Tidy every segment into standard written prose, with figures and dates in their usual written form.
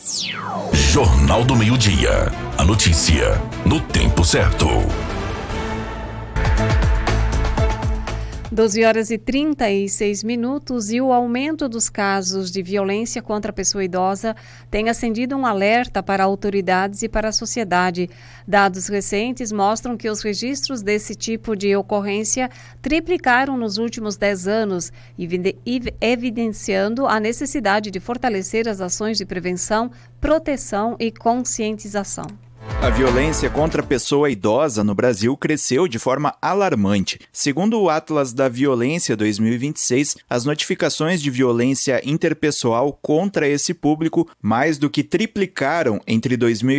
Jornal do Meio-Dia. A notícia no tempo certo. 12h36 e o aumento dos casos de violência contra a pessoa idosa tem acendido um alerta para autoridades e para a sociedade. Dados recentes mostram que os registros desse tipo de ocorrência triplicaram nos últimos 10 anos, evidenciando a necessidade de fortalecer as ações de prevenção, proteção e conscientização. A violência contra a pessoa idosa no Brasil cresceu de forma alarmante. Segundo o Atlas da Violência 2026, as notificações de violência interpessoal contra esse público mais do que triplicaram entre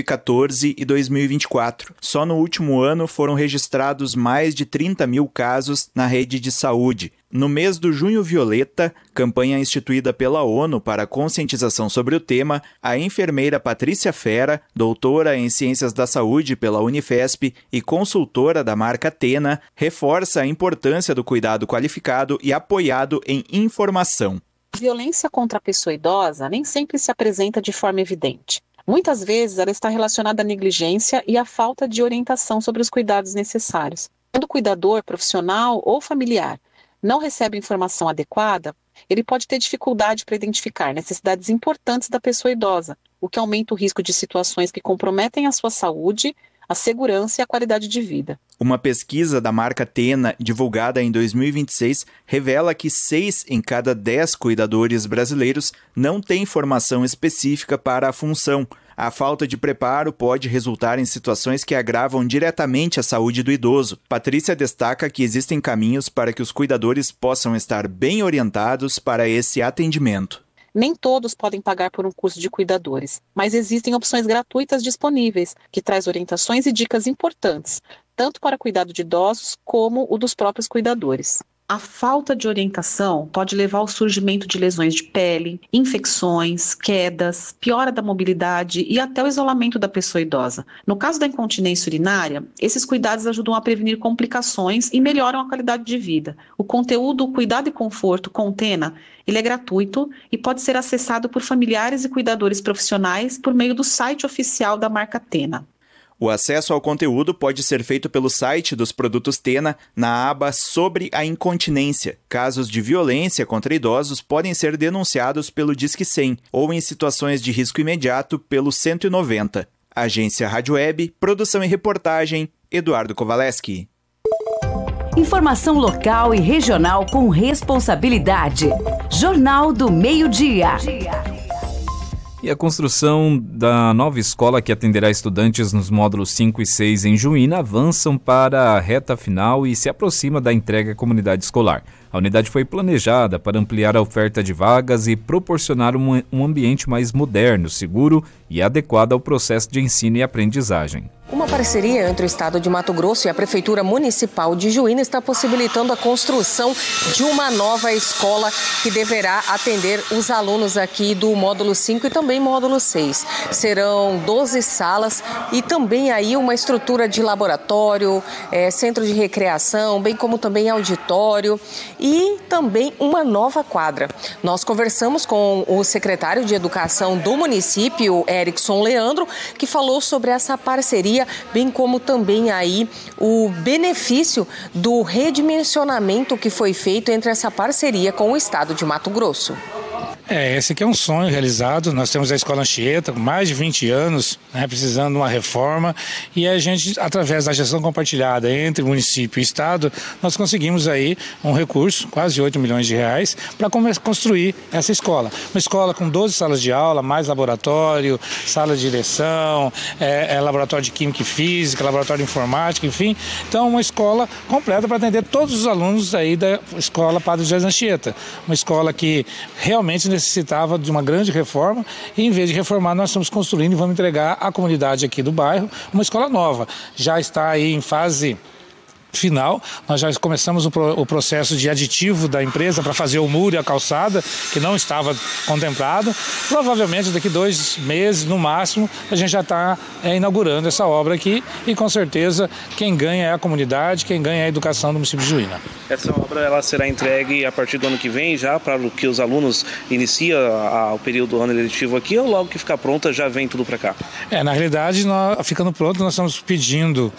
2014 e 2024. Só no último ano foram registrados mais de 30 mil casos na rede de saúde. No mês do Junho Violeta, campanha instituída pela ONU para conscientização sobre o tema, a enfermeira Patrícia Fera, doutora em Ciências da Saúde pela Unifesp e consultora da marca Tena, reforça a importância do cuidado qualificado e apoiado em informação. A violência contra a pessoa idosa nem sempre se apresenta de forma evidente. Muitas vezes ela está relacionada à negligência e à falta de orientação sobre os cuidados necessários. Quando o cuidador, profissional ou familiar não recebe informação adequada, ele pode ter dificuldade para identificar necessidades importantes da pessoa idosa, o que aumenta o risco de situações que comprometem a sua saúde, a segurança e a qualidade de vida. Uma pesquisa da marca Tena, divulgada em 2026, revela que 6 em cada 10 cuidadores brasileiros não têm formação específica para a função. A falta de preparo pode resultar em situações que agravam diretamente a saúde do idoso. Patrícia destaca que existem caminhos para que os cuidadores possam estar bem orientados para esse atendimento. Nem todos podem pagar por um curso de cuidadores, mas existem opções gratuitas disponíveis, que traz orientações e dicas importantes, tanto para cuidado de idosos como o dos próprios cuidadores. A falta de orientação pode levar ao surgimento de lesões de pele, infecções, quedas, piora da mobilidade e até o isolamento da pessoa idosa. No caso da incontinência urinária, esses cuidados ajudam a prevenir complicações e melhoram a qualidade de vida. O conteúdo Cuidado e Conforto com Tena, ele é gratuito e pode ser acessado por familiares e cuidadores profissionais por meio do site oficial da marca Tena. O acesso ao conteúdo pode ser feito pelo site dos produtos Tena na aba Sobre a Incontinência. Casos de violência contra idosos podem ser denunciados pelo Disque 100 ou em situações de risco imediato pelo 190. Agência Rádio Web, produção e reportagem, Eduardo Kovaleski. Informação local e regional com responsabilidade. Jornal do Meio-Dia. E a construção da nova escola que atenderá estudantes nos módulos 5 e 6 em Juína avançam para a reta final e se aproxima da entrega à comunidade escolar. A unidade foi planejada para ampliar a oferta de vagas e proporcionar um ambiente mais moderno, seguro e adequado ao processo de ensino e aprendizagem. Uma parceria entre o Estado de Mato Grosso e a Prefeitura Municipal de Juína está possibilitando a construção de uma nova escola que deverá atender os alunos aqui do módulo 5 e também módulo 6. Serão 12 salas e também aí uma estrutura de laboratório, centro de recreação, bem como também auditório e também uma nova quadra. Nós conversamos com o secretário de Educação do município, Erickson Leandro, que falou sobre essa parceria, bem como também aí o benefício do redimensionamento que foi feito entre essa parceria com o Estado de Mato Grosso. Esse aqui é um sonho realizado. Nós temos a Escola Anchieta com mais de 20 anos, precisando de uma reforma, e a gente, através da gestão compartilhada entre município e Estado, nós conseguimos aí um recurso, quase 8 milhões de reais, para construir essa escola. Uma escola com 12 salas de aula, mais laboratório, sala de direção, laboratório de Química e Física, laboratório de Informática, enfim. Então, uma escola completa para atender todos os alunos aí da Escola Padre José Anchieta. Uma escola que realmente necessitava de uma grande reforma e, em vez de reformar, nós estamos construindo e vamos entregar à comunidade aqui do bairro uma escola nova. Já está aí em fase final, nós já começamos o processo de aditivo da empresa para fazer o muro e a calçada, que não estava contemplado. Provavelmente daqui 2 meses, no máximo, a gente já está inaugurando essa obra aqui e com certeza quem ganha é a comunidade, quem ganha é a educação do município de Juína. Essa obra ela será entregue a partir do ano que vem, já para que os alunos iniciem o período do ano letivo aqui, ou logo que ficar pronta já vem tudo para cá? Na realidade, ficando pronto, nós estamos pedindo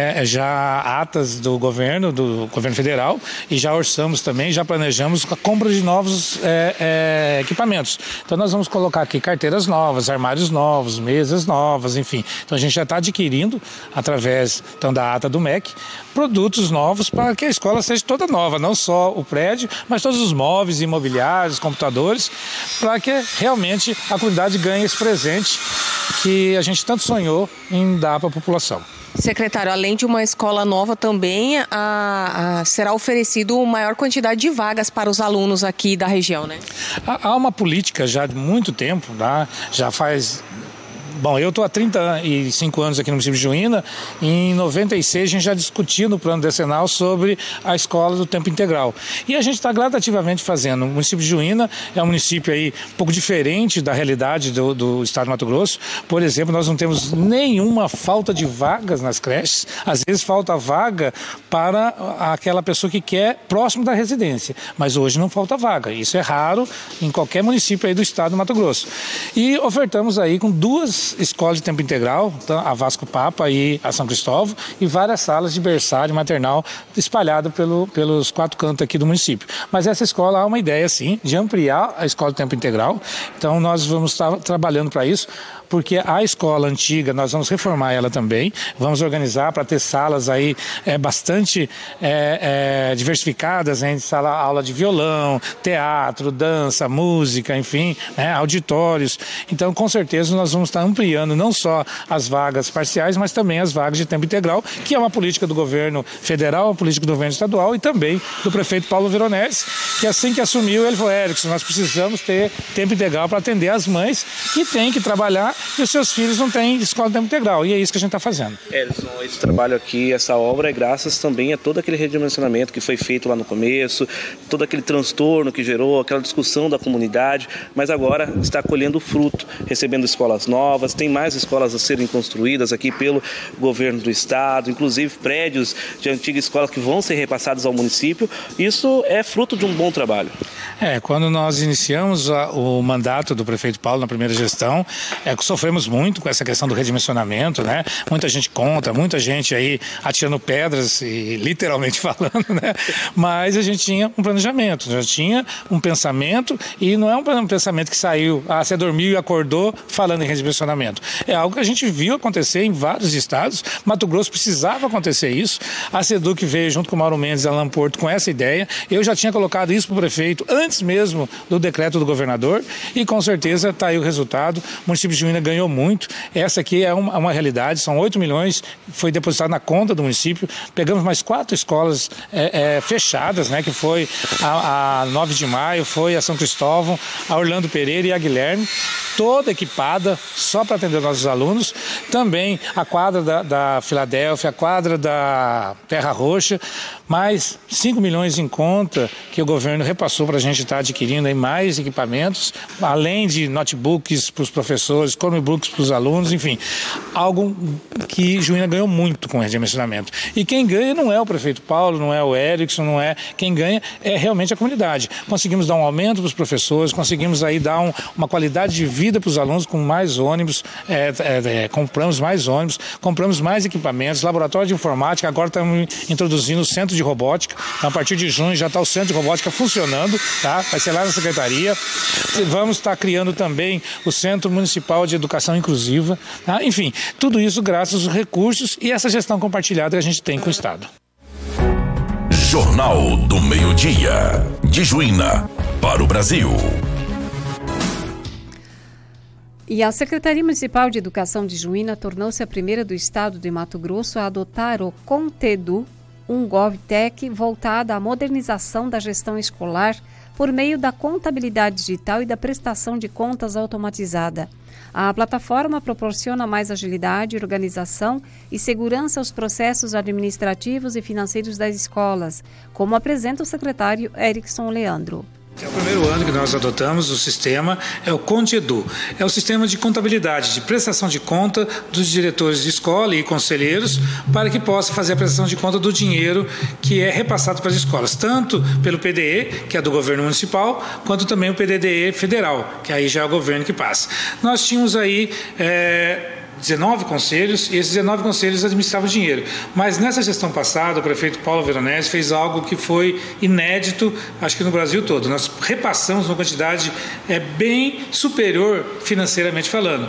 já atas do governo federal e já orçamos também, já planejamos a compra de novos equipamentos. Então nós vamos colocar aqui carteiras novas, armários novos, mesas novas, enfim. Então a gente já está adquirindo, através então, da ata do MEC, produtos novos para que a escola seja toda nova, não só o prédio, mas todos os móveis, imobiliários, computadores, para que realmente a comunidade ganhe esse presente que a gente tanto sonhou em dar para a população. Secretário, além de uma escola nova também, será oferecido maior quantidade de vagas para os alunos aqui da região, né? Há uma política já de muito tempo, tá? Já faz... Bom, eu estou há 35 anos aqui no município de Juína e em 96 a gente já discutia no plano decenal sobre a escola do tempo integral. E a gente está gradativamente fazendo. O município de Juína é um município aí um pouco diferente da realidade do estado do Mato Grosso. Por exemplo, nós não temos nenhuma falta de vagas nas creches. Às vezes falta vaga para aquela pessoa que quer próximo da residência. Mas hoje não falta vaga. Isso é raro em qualquer município aí do estado do Mato Grosso. E ofertamos aí com 2 escolas de tempo integral, a Vasco Papa e a São Cristóvão, e várias salas de berçário maternal espalhadas pelos 4 cantos aqui do município. Mas essa escola há uma ideia, sim, de ampliar a escola de tempo integral. Então nós vamos estar trabalhando para isso, porque a escola antiga, nós vamos reformar ela também, vamos organizar para ter salas aí bastante diversificadas, né? Aula de violão, teatro, dança, música, enfim, né? Auditórios. Então, com certeza, nós vamos estar ampliando não só as vagas parciais, mas também as vagas de tempo integral, que é uma política do governo federal, uma política do governo estadual e também do prefeito Paulo Veronese, que assim que assumiu, ele falou: Erickson, nós precisamos ter tempo integral para atender as mães que têm que trabalhar e os seus filhos não têm escola de tempo integral. E é isso que a gente está fazendo. Edson, esse trabalho aqui, essa obra é graças também a todo aquele redimensionamento que foi feito lá no começo, todo aquele transtorno que gerou, aquela discussão da comunidade, mas agora está colhendo fruto, recebendo escolas novas, tem mais escolas a serem construídas aqui pelo governo do estado, inclusive prédios de antiga escola que vão ser repassados ao município. Isso é fruto de um bom trabalho. Quando nós iniciamos o mandato do prefeito Paulo na primeira gestão, sofremos muito com essa questão do redimensionamento, né? Muita gente contra, muita gente aí atirando pedras, e literalmente falando, né? Mas a gente tinha um planejamento, já tinha um pensamento, e não é um pensamento que saiu, você dormiu e acordou falando em redimensionamento. É algo que a gente viu acontecer em vários estados. Mato Grosso precisava acontecer isso. A SEDUC veio junto com o Mauro Mendes e Alan Porto com essa ideia. Eu já tinha colocado isso para o prefeito antes mesmo do decreto do governador e com certeza está aí o resultado. O município de Juína ganhou muito. Essa aqui é uma realidade, são 8 milhões, foi depositado na conta do município. Pegamos mais 4 escolas fechadas, né, que foi a 9 de Maio, foi a São Cristóvão, a Orlando Pereira e a Guilherme, toda equipada só para atender nossos alunos. Também a quadra da Filadélfia, a quadra da Terra Roxa, mais 5 milhões em conta que o governo repassou para a gente estar adquirindo aí mais equipamentos, além de notebooks para os professores, Chromebooks para os alunos, enfim, algo que Juína ganhou muito com o redimensionamento. E quem ganha não é o prefeito Paulo, não é o Erickson, não é quem ganha, é realmente a comunidade. Conseguimos dar um aumento para os professores, conseguimos aí dar uma qualidade de vida para os alunos com mais ônibus, compramos mais ônibus, compramos mais equipamentos, laboratório de informática, agora estamos introduzindo o centro de robótica, então, a partir de junho já está o centro de robótica funcionando, tá? Vai ser lá na secretaria. Vamos estar criando também o Centro Municipal de Educação Inclusiva, tá? Enfim, tudo isso graças aos recursos e essa gestão compartilhada que a gente tem com o Estado. Jornal do Meio-Dia, de Juína para o Brasil. E a Secretaria Municipal de Educação de Juína tornou-se a primeira do estado de Mato Grosso a adotar o Contedu, um GovTech voltado à modernização da gestão escolar por meio da contabilidade digital e da prestação de contas automatizada. A plataforma proporciona mais agilidade, organização e segurança aos processos administrativos e financeiros das escolas, como apresenta o secretário Erickson Leandro. É o primeiro ano que nós adotamos o sistema, é o ConteEdu. É o sistema de contabilidade, de prestação de conta dos diretores de escola e conselheiros, para que possa fazer a prestação de conta do dinheiro que é repassado para as escolas, tanto pelo PDE, que é do governo municipal, quanto também o PDDE federal, que aí já é o governo que passa. Nós tínhamos aí 19 conselhos, e esses 19 conselhos administravam o dinheiro. Mas nessa gestão passada, o prefeito Paulo Veronese fez algo que foi inédito, acho que no Brasil todo. Nós repassamos uma quantidade bem superior financeiramente falando.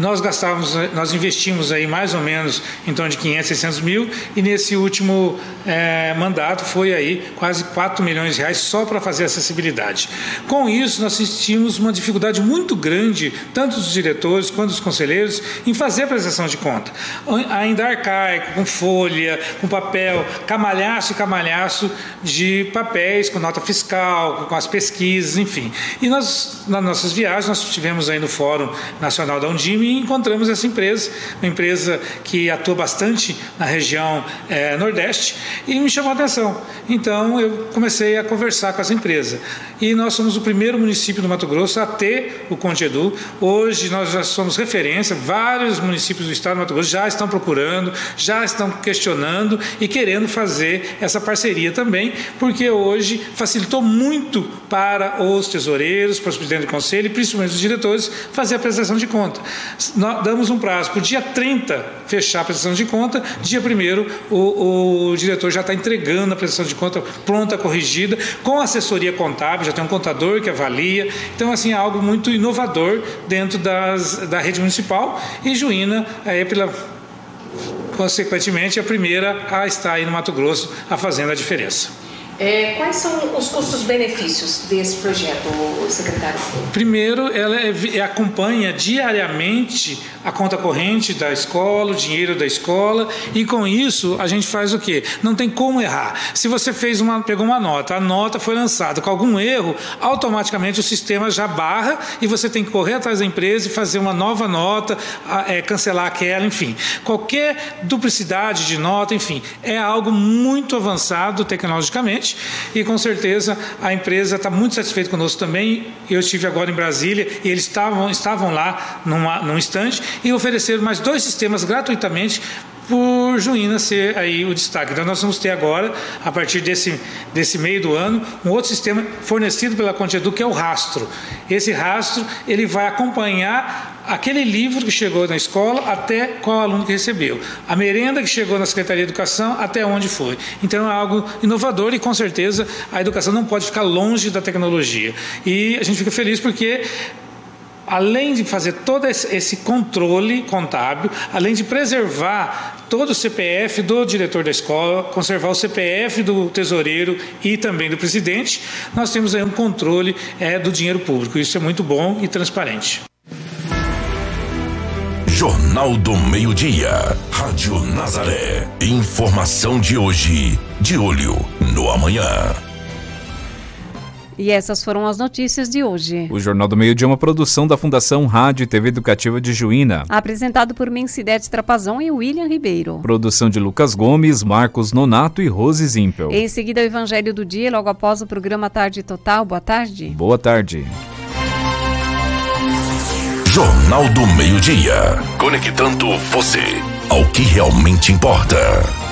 Nós investimos aí mais ou menos em torno de 500, 600 mil, e nesse último mandato foi aí quase 4 milhões de reais só para fazer acessibilidade. Com isso, nós sentimos uma dificuldade muito grande, tanto dos diretores quanto dos conselheiros, em fazer a prestação de conta. Ainda arcaico, com folha, com papel, camalhaço e camalhaço de papéis, com nota fiscal, com as pesquisas, enfim. E nós, nas nossas viagens, nós estivemos aí no Fórum Nacional da Undime e encontramos essa empresa, uma empresa que atua bastante na região Nordeste, e me chamou a atenção. Então, eu comecei a conversar com essa empresa. E nós somos o primeiro município do Mato Grosso a ter o ConteEdu. Hoje, nós já somos referência, vários municípios do estado do Mato Grosso já estão procurando, já estão questionando e querendo fazer essa parceria também, porque hoje facilitou muito para os tesoureiros, para os presidentes do conselho e principalmente os diretores fazer a prestação de conta. Nós damos um prazo para o dia 30 fechar a prestação de conta, dia 1º o diretor já está entregando a prestação de conta pronta, corrigida, com assessoria contábil, já tem um contador que avalia. Então, assim, é algo muito inovador dentro da rede municipal, e Juína consequentemente, a primeira a estar aí no Mato Grosso a fazendo a diferença. Quais são os custos-benefícios desse projeto, secretário? Primeiro, ela acompanha diariamente a conta corrente da escola, o dinheiro da escola, e com isso a gente faz o quê? Não tem como errar. Se você pegou uma nota, a nota foi lançada com algum erro, automaticamente o sistema já barra e você tem que correr atrás da empresa e fazer uma nova nota, cancelar aquela, enfim. Qualquer duplicidade de nota, enfim, é algo muito avançado tecnologicamente. E com certeza a empresa está muito satisfeita conosco também. Eu estive agora em Brasília e eles estavam lá num stand e ofereceram mais 2 sistemas gratuitamente por Juína ser aí o destaque. Então nós vamos ter agora, a partir desse meio do ano, um outro sistema fornecido pela ConteEdu, que é o rastro. Esse rastro ele vai acompanhar aquele livro que chegou na escola até qual aluno que recebeu, a merenda que chegou na Secretaria de Educação até onde foi. Então é algo inovador e com certeza a educação não pode ficar longe da tecnologia. E a gente fica feliz porque, além de fazer todo esse controle contábil, além de preservar todo o CPF do diretor da escola, conservar o CPF do tesoureiro e também do presidente, nós temos aí um controle do dinheiro público. Isso é muito bom e transparente. Jornal do Meio-Dia, Rádio Nazaré. Informação de hoje, de olho no amanhã. E essas foram as notícias de hoje. O Jornal do Meio-Dia é uma produção da Fundação Rádio e TV Educativa de Juína. Apresentado por Mencidete Trapazão e William Ribeiro. Produção de Lucas Gomes, Marcos Nonato e Rose Zimpel. Em seguida, o Evangelho do Dia, logo após o programa Tarde Total. Boa tarde. Boa tarde. Jornal do Meio-Dia. Conectando você ao que realmente importa.